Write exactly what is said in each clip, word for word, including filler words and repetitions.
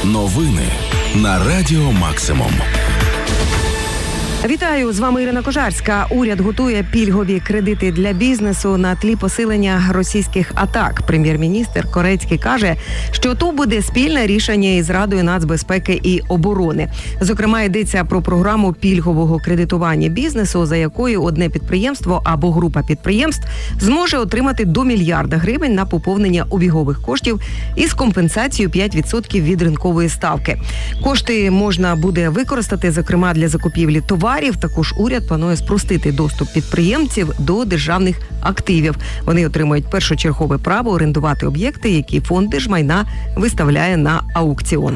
Новини на Радіо Максимум. Вітаю, з вами Ірина Кожарська. Уряд готує пільгові кредити для бізнесу на тлі посилення російських атак. Прем'єр-міністр Корецький каже, що то буде спільне рішення із Радою нацбезпеки і оборони. Зокрема, йдеться про програму пільгового кредитування бізнесу, за якою одне підприємство або група підприємств зможе отримати до мільярда гривень на поповнення обігових коштів із компенсацією п'ять відсотків від ринкової ставки. Кошти можна буде використати, зокрема, для закупівлі товарів. Також уряд планує спростити доступ підприємців до державних активів. Вони отримують першочергове право орендувати об'єкти, які фонд держмайна виставляє на аукціон.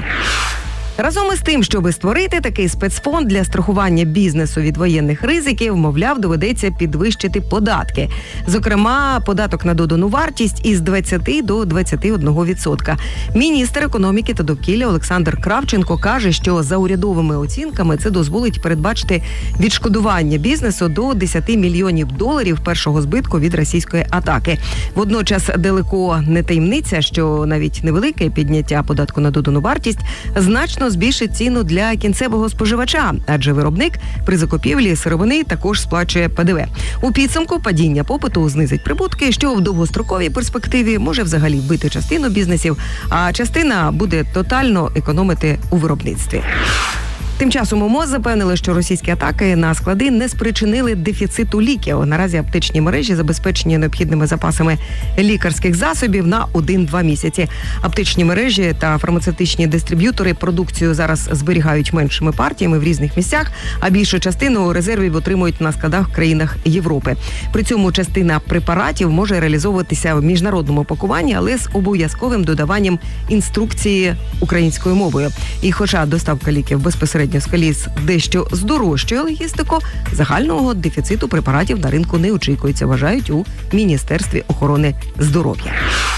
Разом із тим, щоби створити такий спецфонд для страхування бізнесу від воєнних ризиків, мовляв, доведеться підвищити податки. Зокрема, податок на додану вартість із двадцяти до двадцяти одного відсотка. Міністр економіки та довкілля Олександр Кравченко каже, що за урядовими оцінками це дозволить передбачити відшкодування бізнесу до десяти мільйонів доларів першого збитку від російської атаки. Водночас далеко не таємниця, що навіть невелике підняття податку на додану вартість значно збільшить ціну для кінцевого споживача, адже виробник при закупівлі сировини також сплачує Пе Де Ве. У підсумку падіння попиту знизить прибутки, що в довгостроковій перспективі може взагалі вбити частину бізнесів, а частина буде тотально економити у виробництві. Тим часом у МОЗ запевнили, що російські атаки на склади не спричинили дефіциту ліків. Наразі аптечні мережі забезпечені необхідними запасами лікарських засобів на один-два місяці. Аптечні мережі та фармацевтичні дистриб'ютори продукцію зараз зберігають меншими партіями в різних місцях, а більшу частину резервів отримують на складах в країнах Європи. При цьому частина препаратів може реалізовуватися в міжнародному пакуванні, але з обов'язковим додаванням інструкції українською мовою. І хоча доставка ліків безпосередньо з коліс дещо здорожчує логістику, загального дефіциту препаратів на ринку не очікується, вважають у Міністерстві охорони здоров'я.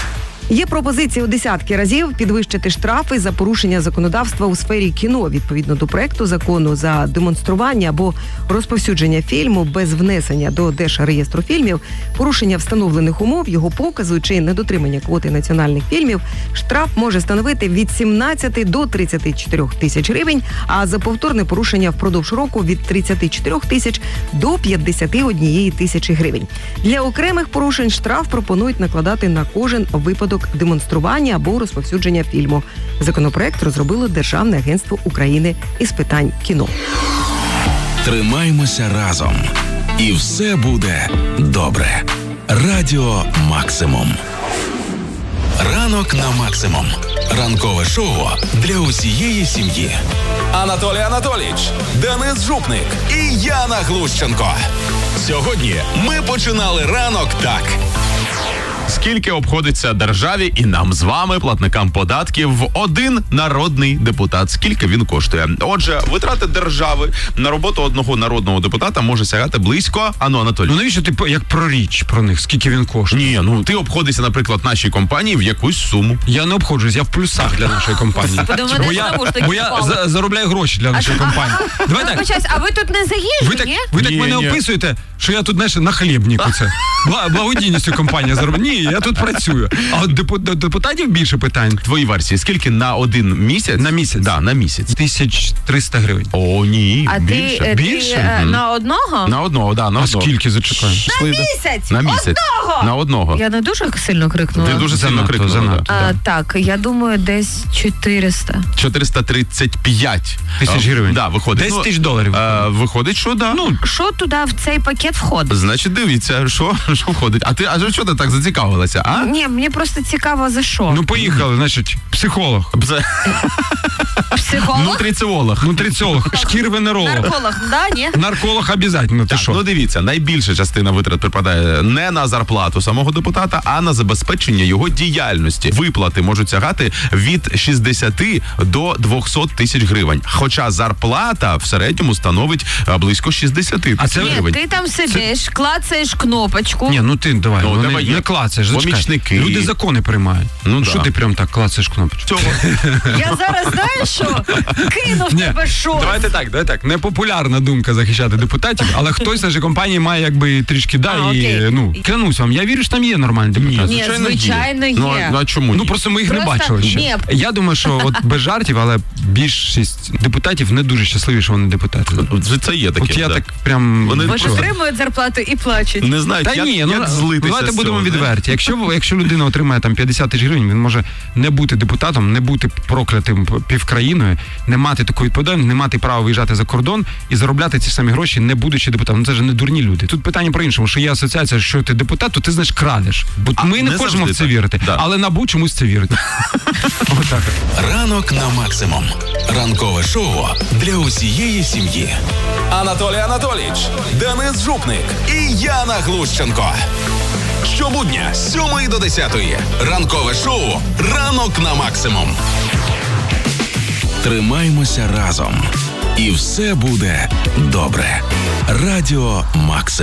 Є пропозиція у десятки разів підвищити штрафи за порушення законодавства у сфері кіно. Відповідно до проекту закону, за демонстрування або розповсюдження фільму без внесення до Держреєстру фільмів, порушення встановлених умов, його показу чи недотримання квоти національних фільмів, штраф може становити від сімнадцяти до тридцяти чотирьох тисяч гривень, а за повторне порушення впродовж року від тридцяти чотирьох тисяч до п'ятдесяти однієї тисячі гривень. Для окремих порушень штраф пропонують накладати на кожен випадок демонстрування або розповсюдження фільму. Законопроект розробило Державне агентство України із питань кіно. Тримаймося разом. І все буде добре. Радіо Максимум. Ранок на Максимум. Ранкове шоу для усієї сім'ї. Анатолій Анатолійович, Денис Жупник і Яна Глущенко. Сьогодні ми починали ранок так. Скільки обходиться державі і нам з вами, платникам податків, один народний депутат? Скільки він коштує? Отже, витрати держави на роботу одного народного депутата може сягати близько... Ану, Анатолій. Ну навіщо ти як про річ про них? Скільки він коштує? Ні, ну ти обходишся, наприклад, нашій компанії в якусь суму. Я не обходжусь, я в плюсах для нашої компанії. Бо я, бо я за, заробляю гроші для нашої компанії. Давай так. А ви тут не заїжджі, ви так, ви так ні, мене ні. описуєте, що я тут, знаєш, на хлібнику це. Благодійністю компанія заробляє. Ні, я тут працюю. А от до депутатів більше питань. Твої версії, скільки на один місяць? На місяць? Да, на місяць. Тисяч триста гривень. О, ні, а більше. ти, Більше? ти е, на одного? На одного, да, на А одного. скільки, зачекай? На місяць! На місяць. Одного! На одного. Я не дуже сильно крикнула. Ти дуже сильно Занадто, крикнула. занадто. Да. А, так, я думаю, десь чотириста. чотириста тридцять п'ять Тисяч гривень. Да, виходить. десять Ну, тисяч доларів. е, виходить, що да. Ну, Що туди в цей пакет входить? Значить, дивіться, що, що входить. А ти, а що ти так зацікавилася, а? Ні, мені просто цікаво, за що. ну поїхали, значить, психолог, Це Психолог? нутриціолог. нутриціолог, шкір-венеролог, Нарколог, да, ні? нарколог обов'язково, ти Так, що? ну дивіться, найбільша частина витрат припадає не на зарплату самого депутата, а на забезпечення його діяльності. Виплати можуть сягати від шістдесяти до двохсот тисяч гривень. Хоча зарплата в середньому становить а, близько шістдесяти А це тисяч Ні, гривень. ти там сидиш, клацаєш кнопочку. Ні, ну ти давай, Ну, вони давай є не клацаєш, зачекай. помічники. Люди закони приймають. Ну, що да. ти прям так клацаєш кнопочку? Цього. Я зараз, знаєш, що? Кинув Ні, тебе що? давайте так, давайте так. Непопулярна думка захищати депутатів, але хтось з компанії має якби трішки да, А, і окей. ну клянусь вам, я вірю, що там є нормальні депутати. Ні, звичайно, є. Ну, а, ну, а чому Ну ні? просто ми їх Просто- не бачили ще. ні. Я думаю, що от без жартів, але більшість депутатів не дуже щасливі, що вони депутати. От Це є таке. От я да. так прям Вони Бо просто- отримують зарплату і плачуть. Не знають, Та як, ні, ну як злитися давайте з будемо цього, відверті. Якщо ви- якщо людина отримає там п'ятдесят тисяч гривень, він може не бути депутатом, не бути проклятим півкраїною, не мати такої відповідальності, не мати права виїжджати за кордон і заробляти ці самі гроші, не будучи депутатом. Ну це ж не дурні люди. Тут питання про іншому, що є асоціація, що ти депутат, то ти знаєш крадеш. Бо А, ми не не хочемо завжди в це так. вірити, Да. але НАБУ чомусь це вірить. Отак. Ранок на максимум. Ранкове шоу для усієї сім'ї. Анатолій Анатолійович, Денис Жупник і Яна Глущенко. Щобудня з сьомої до десятої. Ранкове шоу Ранок на максимум. Тримаймося разом. І все буде добре. Радіо Максимум.